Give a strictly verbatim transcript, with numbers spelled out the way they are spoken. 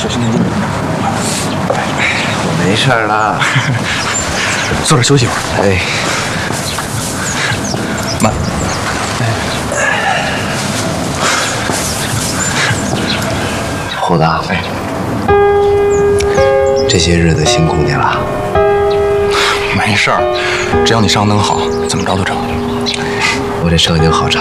小心点。 我没事儿了， 坐这休息会儿。 哎， 慢。 虎子， 哎， 这些日子辛苦你了。 没事儿，只要你伤能好，怎么着都成。 我这伤已经好长